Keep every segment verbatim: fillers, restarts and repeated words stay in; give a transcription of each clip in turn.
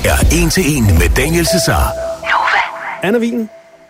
er En til En med Daniel Cesar. Anna Wien.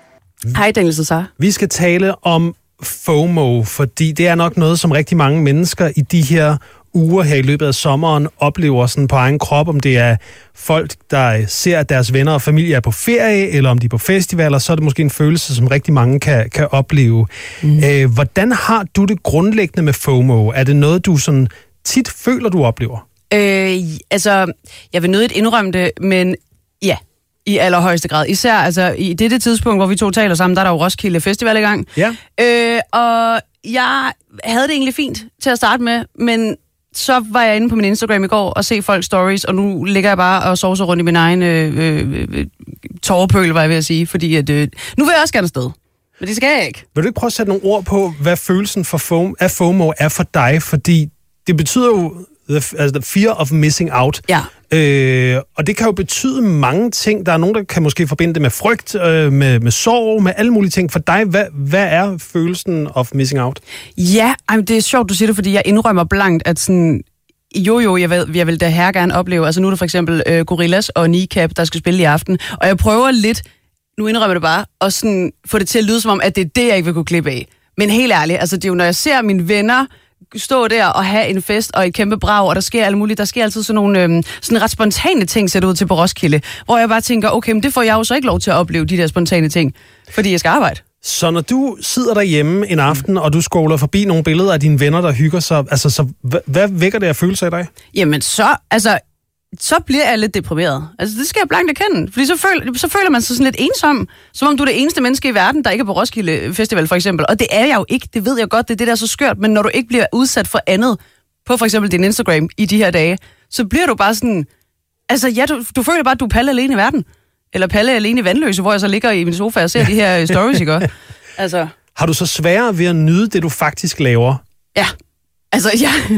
Hej Daniel Cesar. Vi skal tale om FOMO, fordi det er nok noget, som rigtig mange mennesker i de her uger her i løbet af sommeren oplever sådan på egen krop, om det er folk, der ser, at deres venner og familie er på ferie, eller om de er på festivaler, så er det måske en følelse, som rigtig mange kan, kan opleve. Mm. Øh, hvordan har du det grundlæggende med FOMO? Er det noget, du sådan tit føler, du oplever? Øh, altså, jeg vil nødigt indrømme det, men ja, i allerhøjeste grad. Især altså, i dette tidspunkt, hvor vi to taler sammen, der er der jo Roskilde Festival i gang. Ja. Øh, og jeg havde det egentlig fint til at starte med, men så var jeg inde på min Instagram i går og se folks stories, og nu ligger jeg bare og sovser rundt i min egen øh, øh, tårerpøl, var jeg ved at sige, fordi at, øh, nu vil jeg også gerne afsted. Men det skal jeg ikke. Vil du ikke prøve at sætte nogle ord på, hvad følelsen for FOMO, af FOMO er for dig? Fordi det betyder jo the, altså the fear of missing out. Ja. Øh, og det kan jo betyde mange ting. Der er nogen, der kan måske forbinde det med frygt, øh, med, med sorg, med alle mulige ting. For dig, hvad, hvad er følelsen of missing out? Ja, det er sjovt, du siger det, fordi jeg indrømmer blankt, at sådan, jo jo, jeg vil, jeg vil da her gerne opleve, altså nu er der for eksempel øh, Gorillaz og Kneecap, der skal spille i aften, og jeg prøver lidt, nu indrømmer jeg det bare, at sådan, få det til at lyde som om, at det er det, jeg ikke vil kunne klippe af. Men helt ærligt, altså det er jo, når jeg ser mine venner stå der og have en fest og et kæmpe brag, og der sker alt muligt. Der sker altid sådan nogle øhm, sådan ret spontane ting, ser det ud til på Roskilde, hvor jeg bare tænker, okay, men det får jeg jo så ikke lov til at opleve, de der spontane ting, fordi jeg skal arbejde. Så når du sidder derhjemme en aften, og du scroller forbi nogle billeder af dine venner, der hygger sig, altså, så hvad, hvad vækker det af følelser i dig? Jamen så, altså, så bliver jeg lidt deprimeret. Altså, det skal jeg blankt erkende. Fordi så føler, så føler man sig sådan lidt ensom, som om du er det eneste menneske i verden, der ikke er på Roskilde Festival, for eksempel. Og det er jeg jo ikke, det ved jeg godt, det er det, der er så skørt. Men når du ikke bliver udsat for andet på for eksempel din Instagram i de her dage, så bliver du bare sådan... Altså, ja, du, du føler bare, at du er Palle alene i verden. Eller Palle alene i Vandløse, hvor jeg så ligger i min sofa og ser de her stories, ikke? Altså... Har du så sværere ved at nyde det, du faktisk laver? Ja. Altså, ja...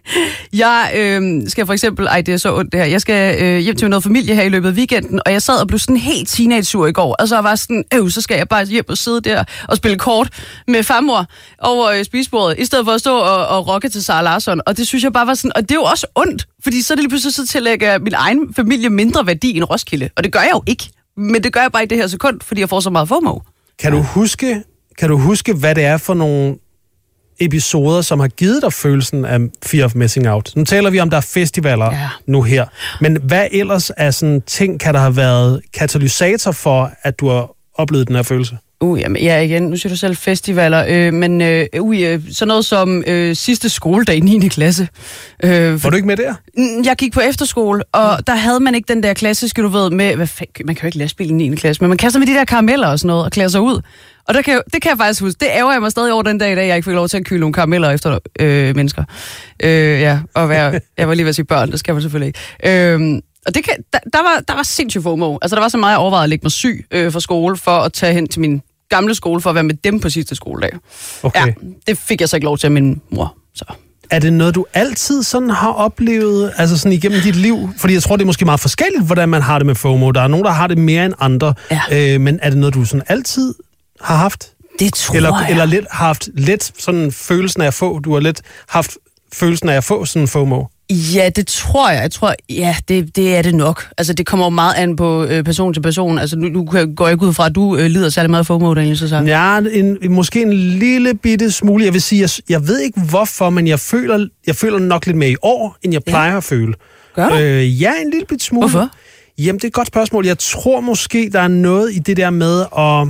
Jeg øh, skal for eksempel, ej det er så ondt det her, jeg skal øh, hjem til noget familie her i løbet af weekenden, og jeg sad og blev sådan helt teenage-sur i går, og så var sådan, øh, så skal jeg bare hjem og sidde der og spille kort med farmor over øh, spisebordet, i stedet for at stå og, og rocke til Sara Larsson, og det synes jeg bare var sådan, og det er jo også ondt, fordi så er det lige pludselig så tillægger min egen familie mindre værdi end Roskilde, og det gør jeg jo ikke, men det gør jeg bare i det her sekund, fordi jeg får så meget FOMO. Kan du huske, kan du huske, hvad det er for nogle episoder, som har givet dig følelsen af fear of missing out? Nu taler vi om, der er festivaler ja. nu her. Men hvad ellers af sådan ting kan der have været katalysator for, at du har oplevet den her følelse? Uh, jamen, ja, igen, nu siger du selv festivaler, øh, men øh, uh, sådan noget som øh, sidste skoledag i niende klasse. Øh, Var du ikke med der? Jeg gik på efterskole, og mm. der havde man ikke den der klassiske, du ved, med, hvad f- man kan jo ikke lastbil i niende klasse, men man kaster med de der karameller og sådan noget, og klæder sig ud. Og der kan jeg, det kan jeg faktisk huske. Det ærger jeg mig stadig over den dag i dag, jeg ikke fik lov til at kylde nogle karameller efter øh, mennesker. Øh, ja, og være, jeg var lige ved at sige børn, det skal man selvfølgelig ikke. Øh, og det kan, der, der, var, der var sindssygt FOMO. Altså, der var så meget, jeg overvejede at lægge mig syg øh, fra skole, for at tage hen til min gamle skole, for at være med dem på sidste skoledag. Okay. Ja, det fik jeg så ikke lov til af min mor, så... Er det noget, du altid sådan har oplevet, altså sådan igennem dit liv? Fordi jeg tror, det er måske meget forskelligt, hvordan man har det med FOMO. Der er nogen, der har det mere end andre. Ja. Øh, men er det noget, du sådan altid har haft? Det tror eller, jeg. Eller lidt, har haft lidt sådan følelsen af at få? Du har lidt haft følelsen af at få sådan FOMO? Ja, det tror jeg. Jeg tror, ja, det, det er det nok. Altså, det kommer jo meget an på øh, person til person. Altså, nu, nu går jeg ikke ud fra, at du øh, lider særlig meget FOMO, Daniel, så sagt. Ja, en, måske en lille bitte smule. Jeg vil sige, jeg, jeg ved ikke hvorfor, men jeg føler, jeg føler nok lidt mere i år, end jeg plejer ja. at føle. Gør du? Øh, ja, en lille bitte smule. Hvorfor? Jamen, det er et godt spørgsmål. Jeg tror måske, der er noget i det der med at...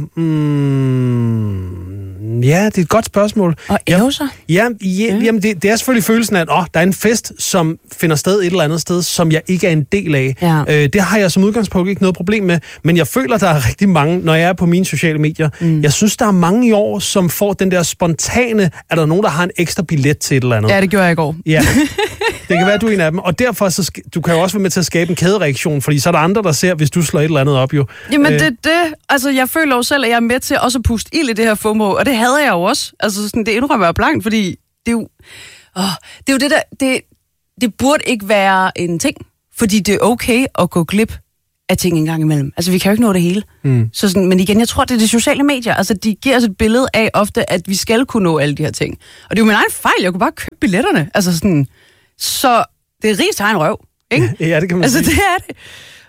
Mm, ja, det er et godt spørgsmål. Og æve sig? Ja, ja, mm. jamen det, det er selvfølgelig følelsen af, at åh, der er en fest, som finder sted et eller andet sted, som jeg ikke er en del af. Ja. Øh, det har jeg som udgangspunkt ikke noget problem med, men jeg føler, der er rigtig mange, når jeg er på mine sociale medier. Mm. Jeg synes, der er mange i år, som får den der spontane, er der nogen, der har en ekstra billet til et eller andet. Ja, det gjorde jeg i går. Ja. Det kan være, at du er en af dem. Og derfor, så sk- du kan jo også være med til at skabe en kædereaktion, fordi så er der andre, der ser, hvis du slår et eller andet op, jo. Jamen, det det. Altså, jeg føler jo selv, at jeg er med til også at puste ild i det her FOMO, og det havde jeg jo også. Altså, sådan, det indrømmer jeg blankt, fordi det er jo... Åh, det er jo det der... Det, det burde ikke være en ting, fordi det er okay at gå glip af ting en gang imellem. Altså, vi kan jo ikke nå det hele. Mm. Så sådan, men igen, jeg tror, det er de sociale medier. Altså, de giver os et billede af ofte, at vi skal kunne nå alle de her ting. Og det er jo min egen fejl. Jeg kunne bare købe billetterne. Altså sådan... Så det er rigs egen røv, ikke? Ja, det kan man altså, sige. det er det.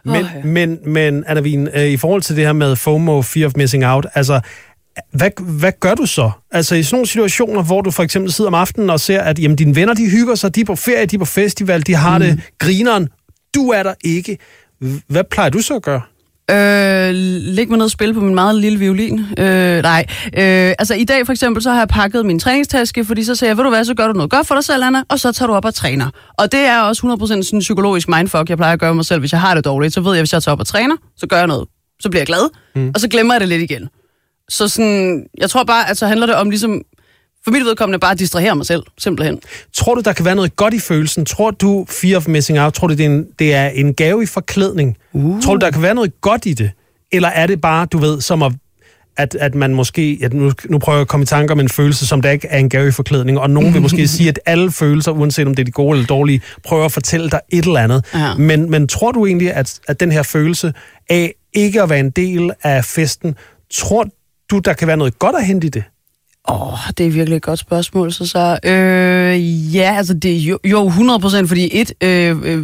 Men, oh, ja. men, men Anna Wien, øh, i forhold til det her med FOMO, Fear of Missing Out, altså, hvad, hvad gør du så? Altså i sådan nogle situationer, hvor du for eksempel sidder om aftenen og ser, at jamen, dine venner, de hygger sig, de er på ferie, de er på festival, de har mm. det grineren, du er der ikke. Hvad plejer du så at gøre? Øh, læg mig ned og spille på min meget lille violin. Øh, nej. Øh, altså i dag for eksempel, så har jeg pakket min træningstaske, fordi så siger jeg, ved du hvad, så gør du noget godt for dig selv, Anna, og så tager du op og træner. Og det er også hundrede procent sådan en psykologisk mindfuck, jeg plejer at gøre mig selv. Hvis jeg har det dårligt, så ved jeg, hvis jeg tager op og træner, så gør jeg noget. Så bliver jeg glad, mm. og så glemmer jeg det lidt igen. Så sådan, jeg tror bare, at så handler det om ligesom, for mit vedkommende bare at distrahere mig selv, simpelthen. Tror du, der kan være noget godt i følelsen? Tror du, Fear of Missing Out, tror du, det er en, det er en gave i forklædning? Uh. Tror du, der kan være noget godt i det? Eller er det bare, du ved, som at, at, at man måske, at nu, nu prøver jeg at komme i tanker om en følelse, som der ikke er en gave i forklædning, og nogen vil måske sige, at alle følelser, uanset om det er de gode eller dårlige, prøver at fortælle dig et eller andet. Ja. Men, men tror du egentlig, at, at den her følelse af ikke at være en del af festen, tror du, der kan være noget godt at hente i det? Åh, oh, det er virkelig et godt spørgsmål, så så. Øh, ja, altså det er jo, jo hundrede procent, fordi et... Øh, øh,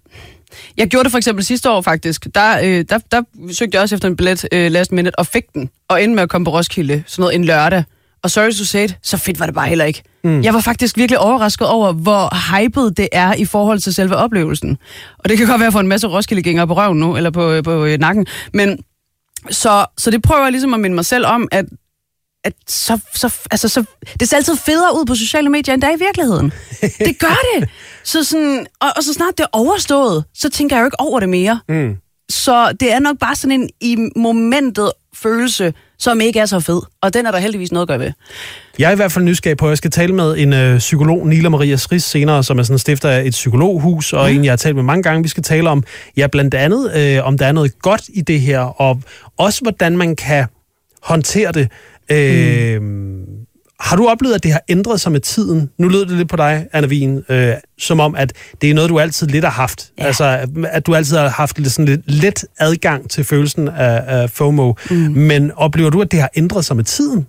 jeg gjorde det for eksempel sidste år faktisk. Der, øh, der, der søgte jeg også efter en billet øh, last minute og fik den, og endte med at komme på Roskilde, sådan noget en lørdag. Og sorry to say it, så fedt var det bare heller ikke. Mm. Jeg var faktisk virkelig overrasket over, hvor hyped det er i forhold til selve oplevelsen. Og det kan godt være, at jeg får en masse Roskilde-gængere på røven nu, eller på, på øh, nakken. Men så, så det prøver jeg ligesom at minde mig selv om, at at så, så, altså, så, det ser altid federe ud på sociale medier, end det er i virkeligheden. Det gør det. Så sådan, og, og så snart det er overstået, så tænker jeg jo ikke over det mere. Mm. Så det er nok bare sådan en i momentet følelse, som ikke er så fed. Og den er der heldigvis noget at gøre ved. Jeg er i hvert fald nysgerrig på, at jeg skal tale med en øh, psykolog, Nila Maria Sris, senere, som er sådan stifter af et psykologhus, og mm. en, jeg har talt med mange gange. Vi skal tale om, ja, blandt andet, øh, om der er noget godt i det her, og også hvordan man kan håndtere det. Øh, mm. Har du oplevet, at det har ændret sig med tiden? Nu lød det lidt på dig, Anna Wien, øh, som om, at det er noget, du altid lidt har haft. Ja. Altså, at du altid har haft lidt, sådan lidt let adgang til følelsen af, af FOMO. Mm. Men oplever du, at det har ændret sig med tiden?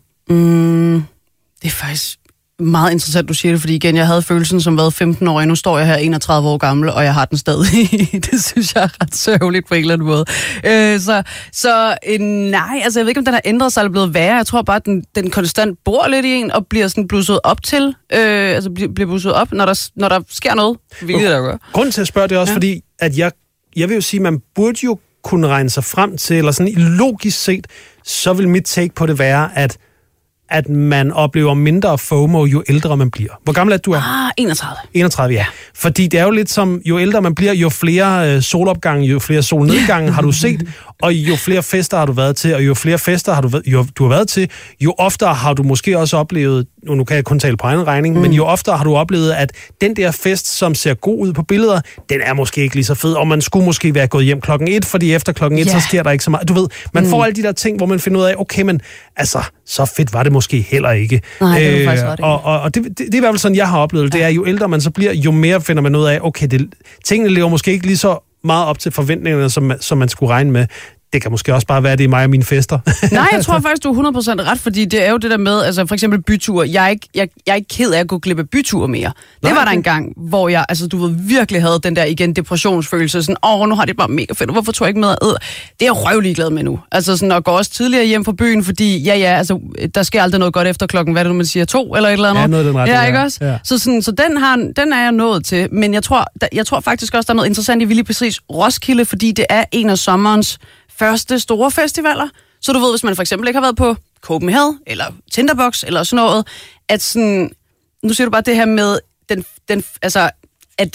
Mm. Det er faktisk meget interessant, du siger det, fordi igen, jeg havde følelsen som været femten år, og nu står jeg her enogtredive år gammel, og jeg har den stadig. Det synes jeg er ret sørgeligt på en eller anden måde. Øh, så så øh, nej, altså jeg ved ikke, om den har ændret sig eller blevet værre. Jeg tror bare, at den, den konstant bor lidt i en, og bliver sådan blusset op til, øh, altså bliver, bliver blusset op, når der, når der sker noget. Hvilket der gør. Grunden til at spørge det er også, ja. fordi at jeg, jeg vil jo sige, man burde jo kunne regne sig frem til, eller sådan logisk set, så vil mit take på det være, at at man oplever mindre FOMO, jo ældre man bliver. Hvor gammel er du er? Ah, enogtredive. enogtredive, ja. Fordi det er jo lidt som, jo ældre man bliver, jo flere øh, solopgange, jo flere solnedgange har du set, og jo flere fester har du været til, og jo flere fester har du, været, jo, du har været til, jo oftere har du måske også oplevet, nu, nu kan jeg kun tale på egen regning, mm. men jo oftere har du oplevet, at den der fest, som ser god ud på billeder, den er måske ikke lige så fed, og man skulle måske være gået hjem klokken et, fordi efter klokken et, yeah. så sker der ikke så meget. Du ved, man mm. får alle de der ting, hvor man finder ud af, okay, men altså, så fedt var det måske heller ikke. Nej, det er øh, faktisk ret, ikke. Og, og, og det, det, det er i hvert fald sådan, jeg har oplevet det. Det er, jo ældre man så bliver, jo mere finder man ud af, okay, det, tingene lever måske ikke lige så meget op til forventningerne, som, som man skulle regne med. Det kan måske også bare være, det er mig og mine fester. Nej, jeg tror faktisk, du er hundrede procent ret, fordi det er jo det der med, altså for eksempel byture. Jeg er ikke, jeg, jeg er ikke ked af at gå glip af byture mere. Det Nej, var der en gang, hvor jeg, altså du ved, virkelig havde den der igen depressionsfølelse, sådan, åh, nu har det bare mega fedt, hvorfor tror jeg ikke med at æde? Det er jeg røvlig glad med nu. Altså sådan, at gå også tidligere hjem fra byen, fordi, ja, ja, altså, der sker aldrig noget godt efter klokken, hvad er det nu, man siger, to eller et eller andet? Ja, noget den ret, ja, ikke også? Ja. Så, sådan, så den, har, den er jeg nået til, men jeg tror, der, jeg tror faktisk også, der er noget interessant i lige præcis Roskilde, fordi det er en af sommerens første store festivaler. Så du ved, hvis man for eksempel ikke har været på Copenhagen, eller Tinderbox, eller sådan noget, at sådan, nu siger du bare det her med, den, den, altså, at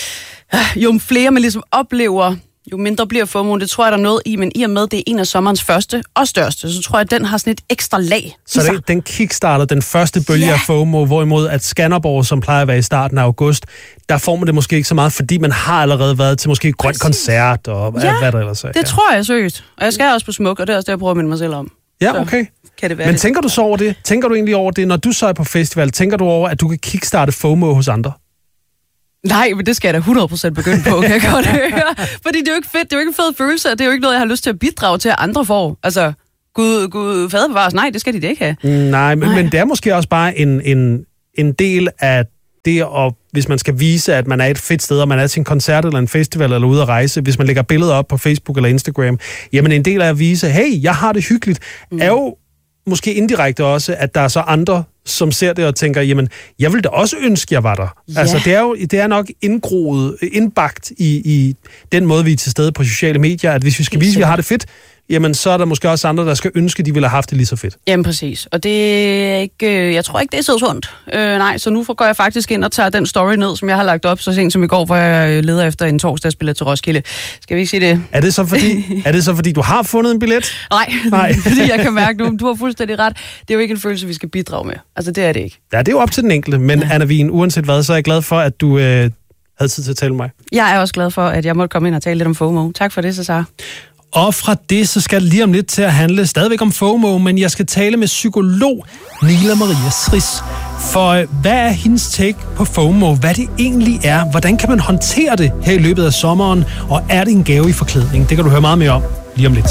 øh, jo flere man ligesom oplever, jo mindre bliver FOMO. Det tror jeg, der er noget i, men i og med, det er en af sommerens første og største, så tror jeg, at den har sådan et ekstra lag. Så det, den kickstarter den første bølge yeah. af FOMO, hvorimod at Skanderborg, som plejer at være i starten af august, der får man det måske ikke så meget, fordi man har allerede været til måske grøn koncert og ja, hvad der ellers er. det ja. tror jeg seriøst. Og jeg skal også på Smuk, og det er også det, jeg prøver at minde mig selv om. Ja, okay. Kan det være men det? Tænker du så over det? Tænker du egentlig over det, når du så er på festival? Tænker du over, at du kan kickstarte FOMO hos andre? Nej, men det skal jeg da hundrede procent begynde på, kan jeg godt høre. Fordi det er jo ikke fedt, det er jo ikke en fed følelse, og det er jo ikke noget, jeg har lyst til at bidrage til, at andre får. Altså, gud, gud fader bevares, nej, det skal de da ikke have. Nej, men, men det er måske også bare en, en, en del af det at, hvis man skal vise, at man er et fedt sted, og man er til en koncert eller en festival eller ude at rejse, hvis man lægger billeder op på Facebook eller Instagram, jamen en del af at vise, hey, jeg har det hyggeligt, mm. er jo måske indirekte også, at der er så andre, som ser det og tænker, jamen, jeg ville da også ønske, jeg var der. Ja. Altså, det er jo det er nok indgroet, indbagt i, i den måde, vi er til stede på sociale medier, at hvis vi skal vise, at vi har det fedt, jamen, så er der måske også andre, der skal ønske, at de ville have haft det lige så fedt. Jamen, præcis. Og det er ikke, jeg tror ikke, det er så sundt. Øh, nej, så nu går jeg faktisk ind og tager den story ned, som jeg har lagt op så sent som i går, hvor jeg leder efter en torsdagsbillet til Roskilde. Skal vi ikke sige det? Er det så fordi, er det så fordi du har fundet en billet? Nej, nej. Fordi jeg kan mærke nu, du har fuldstændig ret. Det er jo ikke en følelse, vi skal bidrage med. Altså, det er det ikke. Ja, det er jo op til den enkelte. Men ja. Anna Wien, uanset hvad, så er jeg glad for, at du øh, havde tid til at tale med mig. Jeg er også glad for, at jeg måtte komme ind og tale lidt om FOMO. Tak for det, Cesar. Og fra det, så skal det lige om lidt til at handle stadigvæk om FOMO, men jeg skal tale med psykolog Nila Maria Sris. For øh, hvad er hendes take på FOMO? Hvad det egentlig er? Hvordan kan man håndtere det her i løbet af sommeren? Og er det en gave i forklædning? Det kan du høre meget mere om lige om lidt.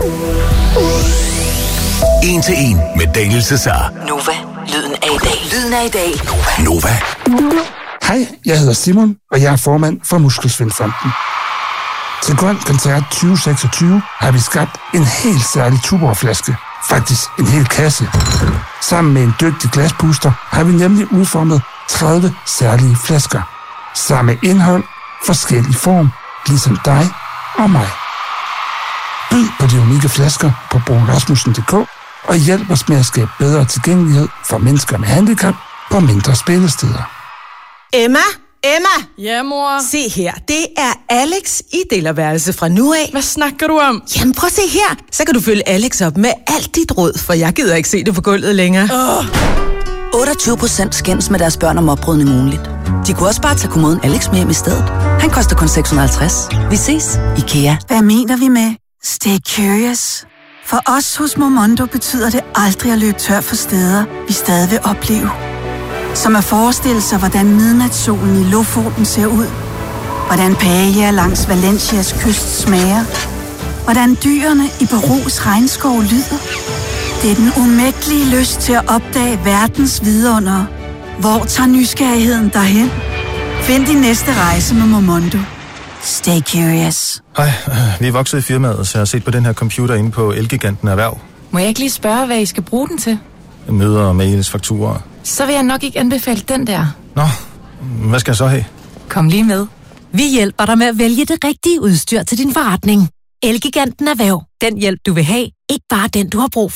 En til en med Daniel Cesar. Nova, lyden af i dag. Lyden af i dag. Nova. Hej, jeg hedder Simon, og jeg er formand for Muskelsvindfonden. Til Grøn Koncert tyve seksogtyve har vi skabt en helt særlig Tuborg-flaske. Faktisk en hel kasse. Sammen med en dygtig glaspuster har vi nemlig udformet tredive særlige flasker. Samme indhold, forskellig form, ligesom dig og mig. Byd på de unikke flasker på bruunrasmussen punktum d k og hjælp os med at skabe bedre tilgængelighed for mennesker med handicap på mindre spillesteder. Emma? Emma! Ja, mor? Se her, det er Alex i delerværelse fra nu af. Hvad snakker du om? Jamen prøv at se her, så kan du følge Alex op med alt dit råd, for jeg gider ikke se det på gulvet længere. Oh. otteogtyve procent skændes med deres børn om opbrydning ugenligt. De kunne også bare tage kommoden Alex med hjem i stedet. Han koster kun seks hundrede og halvtreds. Vi ses, IKEA. Hvad mener vi med stay curious? For os hos Momondo betyder det aldrig at løbe tør for steder, vi stadig vil opleve. Som at forestille sig, hvordan midnatssolen i Lofoten ser ud. Hvordan paella langs Valencias kyst smager. Hvordan dyrene i Perus regnskov lyder. Det er den umættelige lyst til at opdage verdens vidundere. Hvor tager nysgerrigheden derhen? Find din næste rejse med Momondo. Stay curious. Hej, vi er vokset i firmaet, så jeg har set på den her computer inde på Elgiganten Erhverv. Må jeg ikke lige spørge, hvad I skal bruge den til? Møder, mails, fakturer. Så vil jeg nok ikke anbefale den der. Nå, hvad skal jeg så have? Kom lige med. Vi hjælper dig med at vælge det rigtige udstyr til din forretning. Elgiganten Erhverv. Den hjælp, du vil have. Ikke bare den, du har brug for.